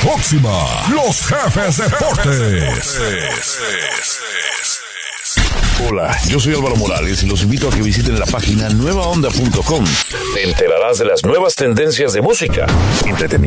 próxima, Los Jefes Deportes. Hola, yo soy Álvaro Morales y los invito a que visiten la página nuevaonda.com. Te enterarás de las nuevas tendencias de música, entretenimiento